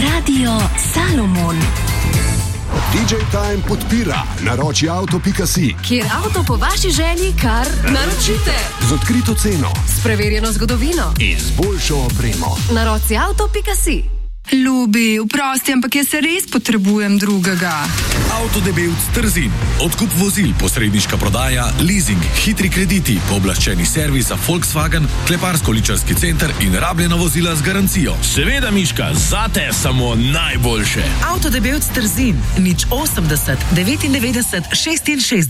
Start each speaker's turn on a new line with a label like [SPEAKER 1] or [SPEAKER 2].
[SPEAKER 1] Radio Salomon.
[SPEAKER 2] DJ Time podpira naroči avto.si,
[SPEAKER 1] Kjer avto po vaši želji kar naročite.
[SPEAKER 2] z odkrito ceno
[SPEAKER 1] S preverjeno zgodovino.
[SPEAKER 2] in z boljšo opremo.
[SPEAKER 1] Naroči avto.si.
[SPEAKER 3] Ljubi, vprosti, ampak jaz se res potrebujem drugega.
[SPEAKER 4] Avtodebevc Trzin. Odkup vozil, posredniška prodaja, leasing, hitri krediti, pooblaščeni servis za Volkswagen, kleparsko-ličarski center in rabljena vozila z garancijo.
[SPEAKER 5] Seveda, Miška, zate samo najboljše.
[SPEAKER 6] Avtodebevc Trzin, 080 99 66